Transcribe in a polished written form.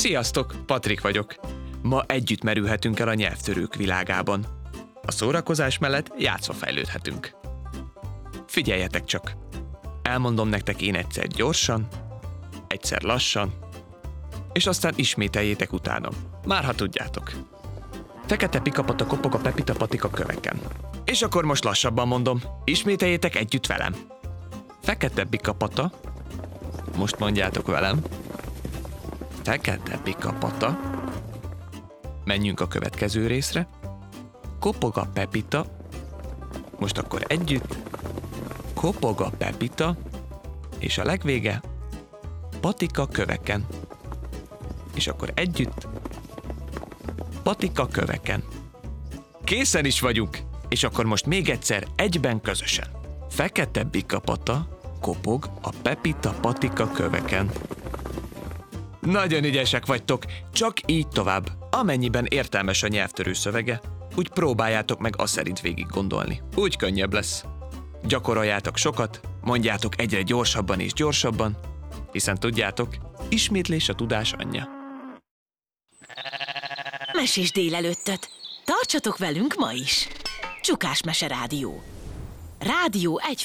Sziasztok, Patrik vagyok. Ma együtt merülhetünk el a nyelvtörők világában. A szórakozás mellett játszva fejlődhetünk. Figyeljetek csak! Elmondom nektek én egyszer gyorsan, egyszer lassan, és aztán ismételjétek utánam. Már ha tudjátok. Fekete pikapata kopog a Pepita patika köveken. És akkor most lassabban mondom, ismételjétek együtt velem. Fekete pikapata, most mondjátok velem. Fekete pikapata. Menjünk a következő részre. Kopog a Pepita. Most akkor együtt. Kopog a Pepita. És a legvége. Patika köveken. És akkor együtt. Patika köveken. Készen is vagyunk. És akkor most még egyszer egyben közösen. Fekete pikapata kopog a Pepita patika köveken. Nagyon ügyesek vagytok, csak így tovább. Amennyiben értelmes a nyelvtörő szövege, úgy próbáljátok meg azt szerint végig gondolni. Úgy könnyebb lesz. Gyakoroljátok sokat, mondjátok egyre gyorsabban és gyorsabban, hiszen tudjátok, ismétlés a tudás anyja. Mesés délelőttöt! Tartsatok velünk ma is! Csukás Mese Rádió. Rádió egy